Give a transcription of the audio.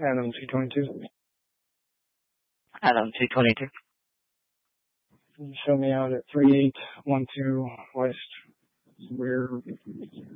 Adam 222. Adam 222. Show me out at 3812 West. We're